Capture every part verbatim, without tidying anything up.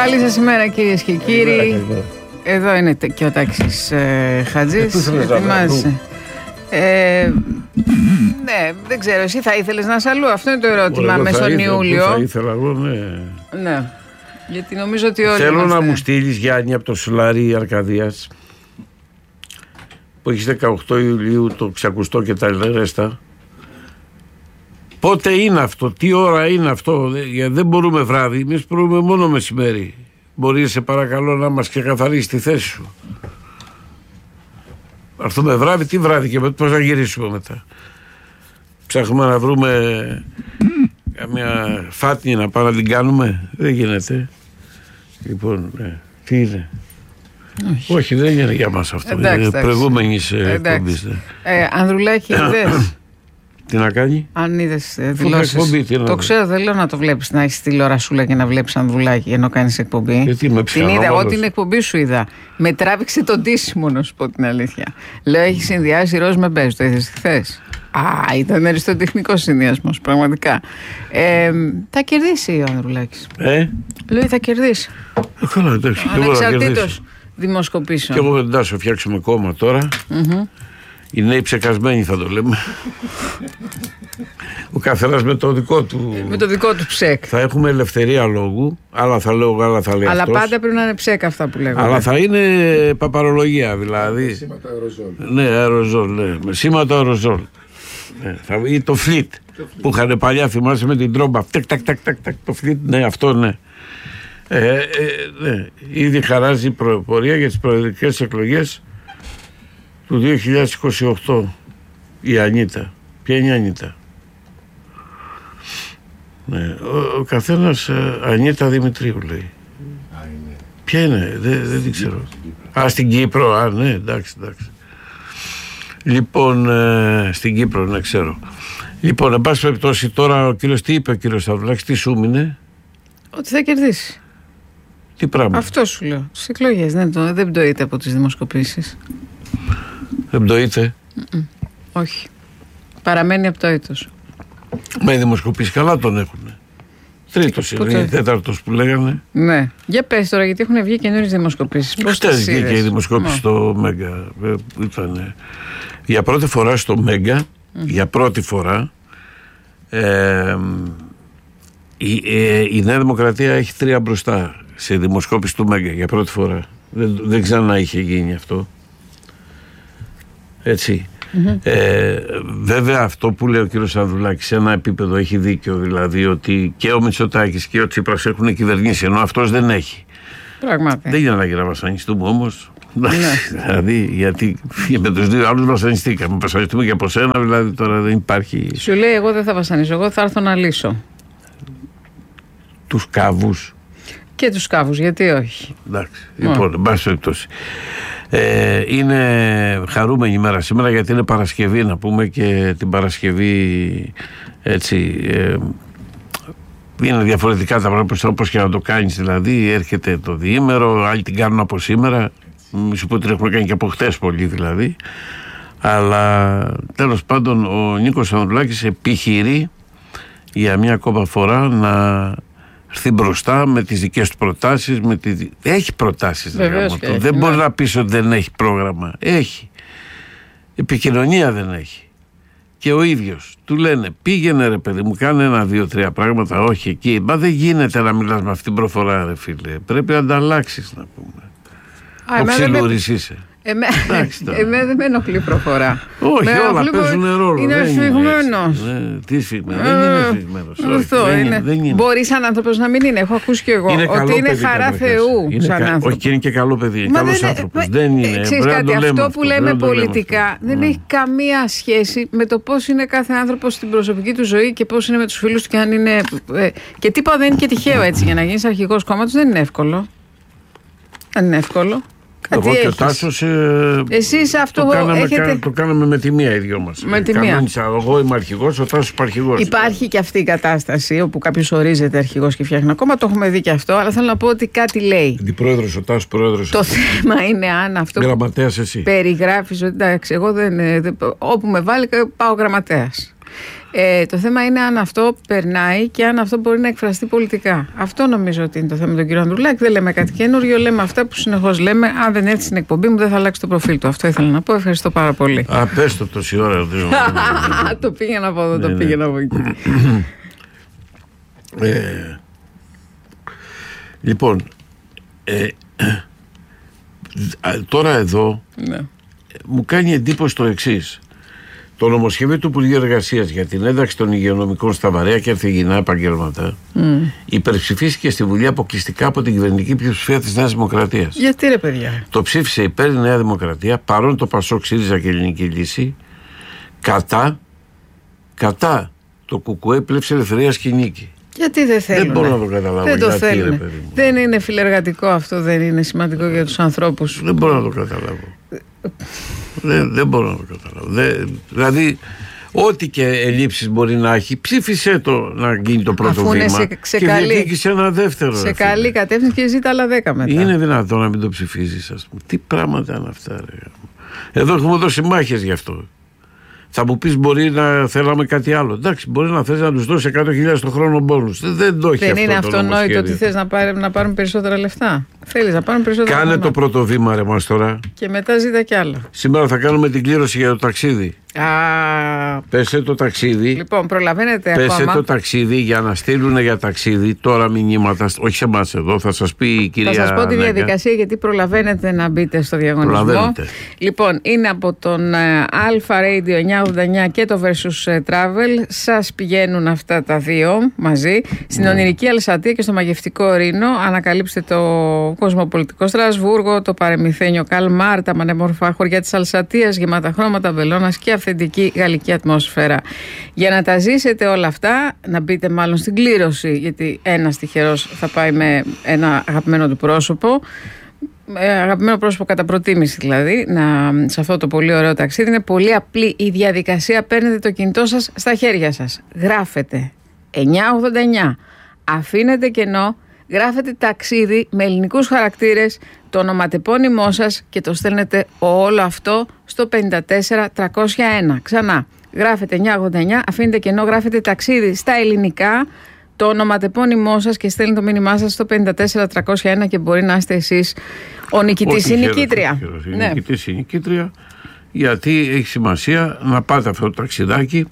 Καλή σας ημέρα, κυρίες και κύριοι. Εδώ είναι και ο Τάκης ε, Χατζής. Ετοιμάζεσαι. Ε, ναι, δεν ξέρω, εσύ θα ήθελες να είσαι αλλού? Αυτό είναι το ερώτημα. Μέσα στον Ιούλιο. Θα ήθελα εγώ, ναι. Ναι. Γιατί νομίζω ότι όλοι. Θέλω είμαστε... να μου στείλεις, Γιάννη, από το Σουλάρι Αρκαδίας, που έχεις δεκαοκτώ Ιουλίου το ξακουστό και τα ρέστα. Πότε είναι αυτό, τι ώρα είναι αυτό? Γιατί δεν μπορούμε βράδυ, εμείς μπορούμε μόνο μεσημέρι. Μπορεί, σε παρακαλώ, να μας ξεκαθαρίσει τη θέση σου. Έρθουμε βράδυ, τι βράδυ και πώς θα γυρίσουμε μετά? Ψάχνουμε να βρούμε καμιά φάτνη να πάμε να την κάνουμε. Δεν γίνεται. Λοιπόν, ναι. Τι είναι? Όχι. Όχι, δεν είναι για μας αυτό. Εντάξει, είναι προηγούμενης εκπομπής. Ναι. Ε, Ανδρουλάκη, είδες? Τι να κάνει? Αν είδες δηλώσεις. Το ξέρω, δεν λέω να το βλέπεις, να έχεις τηλεορασούλα και να βλέπεις Ανδρουλάκη ενώ κάνεις εκπομπή. Γιατί με την είδα, εγώ την εκπομπή σου είδα. Με τράβηξε το ντύσιμο, να σου πω την αλήθεια. Λέω, έχει συνδυάσει ροζ με μπέζ. Το είδες χθες? Α, ήταν αριστοτεχνικός συνδυασμός, πραγματικά. Ε, θα κερδίσει ο Ανδρουλάκης. Ε? Λέω, θα κερδίσει. Ε, καλά, εντάξει. Ανεξαρτήτως δημοσκοπήσεων. Και εγώ με την Τάσο φτιάξουμε κόμμα τώρα. Mm-hmm. Οι νέοι ψεκασμένοι θα το λέμε. Ο καθένας με το δικό του. Με το δικό του ψεκ. Θα έχουμε ελευθερία λόγου. Άλλα θα λέω, άλλα θα λέει. Αλλά αυτός. πάντα πρέπει να είναι ψεκ αυτά που λέγονται. Αλλά θα είναι παπαρολογία δηλαδή. Σήματα αεροζόλ. Ναι, αεροζόλ. Ναι. Με σήματα αεροζόλ. Ναι, θα, ή το φλιτ που είχαν παλιά, θυμάσαι, με την τρόμπα. Τακ, τακ, τακ, τακ, τακ, το φλιτ, ναι, αυτό ναι. Ε, ε, ναι. Ήδη χαράζει η πορεία για τις προεδρικές εκλογές του δύο χιλιάδες είκοσι οκτώ. Η Ανίτα. Ποια είναι η Ανίτα? Ναι, ο, ο καθένας Ανίτα Δημητρίου λέει. Α, είναι. Ποια είναι? Δεν, δεν την ξέρω. Α, στην Κύπρο. Α, ναι, εντάξει, εντάξει. Λοιπόν, ε, στην Κύπρο, ναι, ξέρω. Λοιπόν, εν πάση περιπτώσει, τώρα ο κύριος, τι είπε ο κύριος Σταυρουλάκης, τι σου μείνε? Ότι θα κερδίσει. Τι πράγμα? Αυτό σου λέω. Στις εκλογές, δεν, το, δεν πτωείται από τις δημοσκοπήσεις. Δεν πτωείται? Mm-mm. Όχι. Παραμένει απτωήτος. Μα οι δημοσκοπήσεις καλά τον έχουνε. Τρίτος είναι, τέταρτος που λέγανε. Ναι. Για πες τώρα, γιατί έχουν βγει καινούριες δημοσκοπήσεις. Πώς τις βγήκε είδες? και η δημοσκόπηση oh. στο Μέγκα. Ήτανε. Για πρώτη φορά στο Μέγκα, mm-hmm. για πρώτη φορά, ε, η, ε, η Νέα Δημοκρατία έχει τρία μπροστά σε δημοσκόπηση του Μέγκα. Για πρώτη φορά. Δεν, δεν ξανά είχε γίνει αυτό. Έτσι. Mm-hmm. Ε, βέβαια αυτό που λέει ο κύριος Ανδρουλάκης σε ένα επίπεδο έχει δίκιο, δηλαδή ότι και ο Μητσοτάκης και ο Τσίπρας έχουν κυβερνήσει ενώ αυτός δεν έχει. Πράγματι. Δεν γίνεται να βασανιστούμε όμως. Ναι. Δηλαδή, γιατί με τους δύο άλλους βασανιστήκαμε. Βασανιστούμε και από σένα, δηλαδή τώρα δεν υπάρχει. Σου λέει, εγώ δεν θα βασανίσω, εγώ θα έρθω να λύσω. Τους κάβους. Και τους κάβους, γιατί όχι. Εντάξει. Λοιπόν, εν πάση περιπτώσει. Ε, είναι χαρούμενη ημέρα σήμερα γιατί είναι Παρασκευή, να πούμε, και την Παρασκευή έτσι ε, είναι διαφορετικά τα πράγματα, όπως και να το κάνεις, δηλαδή έρχεται το διήμερο, άλλοι την κάνουν από σήμερα, μη σου πω ότι έχουμε κάνει και από χτες πολύ δηλαδή, αλλά τέλος πάντων ο Νίκος Ανδρουλάκης επιχειρεί για μια ακόμα φορά να έρθει μπροστά με τις δικές του προτάσεις. Με τη... Έχει προτάσεις. Βεβαίως, δεν έχει, μπορεί ναι. να πεις ότι δεν έχει πρόγραμμα. Έχει. Επικοινωνία δεν έχει. Και ο ίδιος του λένε, πήγαινε ρε παιδί μου, κάνε ένα, δύο, τρία πράγματα. Όχι εκεί. Μα δεν γίνεται να μιλάς με αυτή την προφορά, ρε φίλε. Πρέπει να ανταλλάξεις, να πούμε. Ο ξυλούρης είσαι. Εμένα δεν με ενοχλεί προφορά. Όχι, με όλα παίζουν ρόλο. Είναι σφιγμένος. Τι σφιγμένος? Δεν είναι σφιγμένος. Αυτό είναι. Μπορεί σαν άνθρωπος να μην είναι. Έχω ακούσει κι εγώ ότι είναι χαρά Θεού σαν άνθρωπος. Όχι, και είναι και καλό παιδί. Είναι καλός άνθρωπος. Δεν είναι. Ξέρεις κάτι, αυτό που λέμε πολιτικά δεν έχει καμία σχέση με το πώς είναι κάθε άνθρωπος στην προσωπική του ζωή και πώς είναι με τους φίλους του και αν είναι. Και τίποτα δεν είναι και τυχαίο έτσι. Για να γίνεις αρχηγός κόμματος δεν είναι εύκολο. Δεν είναι εύκολο. Εγώ και ο Τάσος ε, εσείς αυτό το, κάναμε, έχετε... το κάναμε με τη μία οι δυο μας. Με τη μία. Εγώ είμαι αρχηγός, ο Τάσος είναι αρχηγός. Υπάρχει και αυτή η κατάσταση όπου κάποιος ορίζεται αρχηγός και φτιάχνει ακόμα. Το έχουμε δει και αυτό, αλλά θέλω να πω ότι κάτι λέει. Αντιπρόεδρος ο Τάσος, πρόεδρος. Το θέμα είναι αν αυτό γραμματέας εσύ. Περιγράφεις ότι εντάξει, εγώ δεν, δεν, όπου με βάλει πάω γραμματέας. Ε, το θέμα είναι αν αυτό περνάει και αν αυτό μπορεί να εκφραστεί πολιτικά. Αυτό νομίζω ότι είναι το θέμα με τον κύριο Ανδρουλάκη. Δεν λέμε κάτι καινούριο, λέμε αυτά που συνεχώς λέμε. Αν δεν έρθει στην εκπομπή μου, δεν θα αλλάξει το προφίλ του. Αυτό ήθελα να πω. Ευχαριστώ πάρα πολύ. Α, πες το τόση ώρα. Το πήγαινα από εδώ, το πήγαινα από εκεί. Ε, λοιπόν, ε, τώρα εδώ ναι. μου κάνει εντύπωση το εξής. Το νομοσχέδιο του Υπουργείου Εργασίας για την ένταξη των υγειονομικών στα βαρέα και ευθυγεινά επαγγέλματα mm. υπερψηφίστηκε στη Βουλή αποκλειστικά από την κυβερνητική πλειοψηφία της Νέας Δημοκρατίας. Γιατί ρε παιδιά? Το ψήφισε υπέρ η Νέα Δημοκρατία, παρόν το Πασόκ, ΣΥΡΙΖΑ και Ελληνική Λύση, κατά, κατά το ΚΚΕ, Πλεύση Ελευθερίας και Νίκη. Γιατί δεν θέλουν? Δεν μπορώ να το καταλάβω. Δεν το γιατί, θέλουν. Ρε, δεν είναι φιλεργατικό αυτό, δεν είναι σημαντικό για τους ανθρώπους. Δεν μπορώ να το καταλάβω. δεν, δεν μπορώ να το καταλάβω. Δεν, δηλαδή, ό,τι και ελλείψεις μπορεί να έχει, ψήφισε το να γίνει το πρώτο Αφού βήμα σε, σε και καλή, διεκδίκησε ένα δεύτερο. Σε καλή κατεύθυνση και ζήτα άλλα δέκα μετά. Είναι δυνατόν να μην το ψηφίζεις, ας πούμε? Τι πράγματα είναι αυτά, ρε? Εδώ έχουμε δώσει μάχες γι' αυτό. Θα μου πεις μπορεί να θέλαμε κάτι άλλο. Εντάξει, μπορεί να θες να τους δώσει εκατό χιλιάδες το χρόνο μπόνους. Δεν το έχει δεν αυτό. Είναι το αυτονόητο ότι θες να, πάρει, να πάρουν περισσότερα λεφτά. Θέλεις να πάρουν περισσότερα λεφτά. Κάνε το πρώτο βήμα ρε μας τώρα. Και μετά ζήτα κι άλλα. Σήμερα θα κάνουμε την κλήρωση για το ταξίδι. Α, πέσε το ταξίδι. Λοιπόν, προλαβαίνετε πέσε ακόμα. το ταξίδι για να στείλουν για ταξίδι τώρα μηνύματα. Όχι σε εμάς εδώ, θα σας πει η κυρία. Θα σας πω τη Νέκα. διαδικασία γιατί προλαβαίνετε να μπείτε στο διαγωνισμό. Λοιπόν, είναι από τον Alpha Radio εννιακόσια ογδόντα εννιά και το Versus Travel. Σας πηγαίνουν αυτά τα δύο μαζί. Στην mm. ονειρική Αλσατία και στο μαγευτικό Ρήνο. Ανακαλύψτε το κοσμοπολιτικό Στρασβούργο, το παρεμυθένιο Καλμάρ, τα πανέμορφα χωριά της Αλσατίας, γεμάτα χρώματα βελόνας και αυθεντική γαλλική ατμόσφαιρα. Για να τα ζήσετε όλα αυτά, να μπείτε μάλλον στην κλήρωση, γιατί ένας τυχερός θα πάει με ένα αγαπημένο του πρόσωπο. Αγαπημένο πρόσωπο κατά προτίμηση δηλαδή, να, σε αυτό το πολύ ωραίο ταξίδι. Είναι πολύ απλή η διαδικασία. Παίρνετε το κινητό σας στα χέρια σας. Γράφετε εννιακόσια ογδόντα εννιά. Αφήνετε κενό. Γράφετε ταξίδι με ελληνικούς χαρακτήρες, το ονοματεπώνυμό σας και το στέλνετε όλο αυτό στο πέντε τέσσερα τριακόσια ένα. Ξανά, γράφετε εννιακόσια ογδόντα εννιά, αφήνετε κενό, γράφετε ταξίδι στα ελληνικά, το ονοματεπώνυμό σας και στέλνετε το μήνυμά σας στο πέντε τέσσερα τριακόσια ένα και μπορεί να είστε εσείς ο νικητής ή νικήτρια. Η ναι. νικητής ή νικήτρια, γιατί έχει σημασία να πάτε αυτό το ταξιδάκι.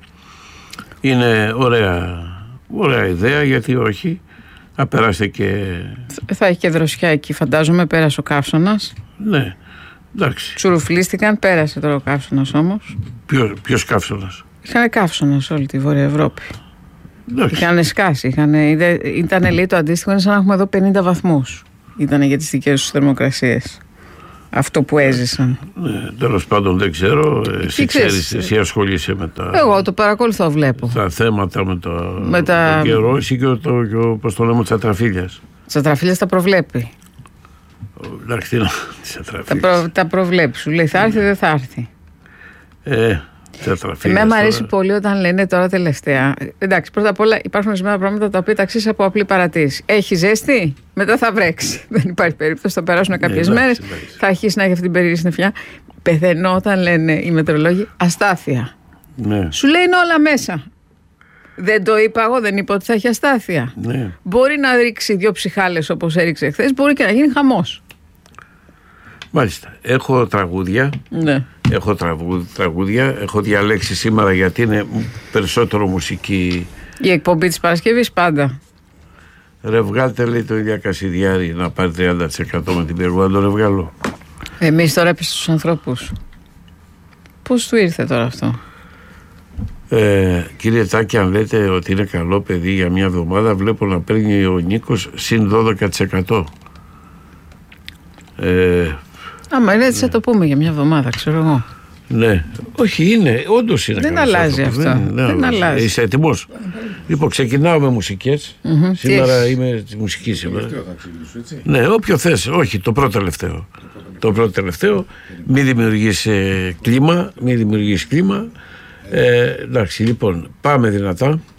Είναι ωραία, ωραία ιδέα, γιατί όχι. Να περάσετε και. Θα έχει και δροσιά εκεί, φαντάζομαι. Πέρασε ο καύσωνας. Ναι, εντάξει. Τσουρουφλίστηκαν, πέρασε τώρα ο καύσωνας όμως. Ποιο, ποιος καύσωνας? Είχαν καύσωνα σε όλη τη Βόρεια Ευρώπη. Εντάξει. Είχαν σκάσει. Είχαν, ήταν λέει το αντίστοιχο, είναι σαν να έχουμε εδώ πενήντα βαθμούς. Ήταν για τις δικές τους θερμοκρασίες. Αυτό που έζησαν. Ναι, τέλος πάντων δεν ξέρω. Εσύ ξέρεις, εσύ ασχολείσαι με τα. Εγώ το παρακολουθώ, βλέπω. Τα θέματα με, το, με τα... τον καιρό, εσύ και το, το, πώς το λέμε, της ατραφίλιας. Της ατραφίλιας τα προβλέπει. Εντάξει, της ατραφίλιας. Τα, προ, τα προβλέπει. Σου λέει θα έρθει, δεν θα έρθει. Ε, Εμένα μου αρέσει πολύ όταν λένε τώρα τελευταία. Εντάξει, πρώτα απ' όλα υπάρχουν ορισμένα πράγματα τα οποία τα αξίζει από απλή παρατήρηση. Έχει ζέστη, μετά θα βρέξει. Δεν υπάρχει περίπτωση, θα περάσουν κάποιες μέρες, θα αρχίσει να έχει αυτή την περίεργη συννεφιά. Πεθαίνω όταν λένε οι μετεωρολόγοι αστάθεια. Ναι. Σου λέει είναι όλα μέσα. Δεν το είπα εγώ, δεν είπα ότι θα έχει αστάθεια. Ναι. Μπορεί να ρίξει δύο ψυχάλες όπως έριξε χθες, μπορεί και να γίνει χαμός. Μάλιστα. Έχω τραγούδια. Ναι. Έχω τραγούδια, τραγούδια. Έχω διαλέξει σήμερα γιατί είναι περισσότερο μουσική. Η εκπομπή της Παρασκευής πάντα. Ρε βγάλτε, λέει το Ηλία Κασιδιάρη, να πάρει τριάντα τοις εκατό με την Περγού, να το ρε βγάλω. Εμείς τώρα έπεσε στους ανθρώπους. Πώς του ήρθε τώρα αυτό? Ε, κύριε Τάκη, αν λέτε ότι είναι καλό παιδί για μια εβδομάδα, βλέπω να παίρνει ο Νίκος συν δώδεκα τοις εκατό. Ε, Άμα είναι έτσι, ναι, θα το πούμε για μια εβδομάδα, ξέρω εγώ. Ναι, όχι, είναι, όντως είναι. Δεν αλλάζει αυτό. Δεν, δεν, δεν αλλάζει. Είσαι έτοιμος? Λοιπόν, ξεκινάω με μουσικές. Mm-hmm. Σήμερα είμαι τη μουσική σήμερα. Έτσι. Ναι, όποιο θες. Όχι, το πρώτο τελευταίο. Το πρώτο τελευταίο. Μην δημιουργείς ε, κλίμα. Μην δημιουργείς κλίμα. Ε, εντάξει, λοιπόν, πάμε δυνατά.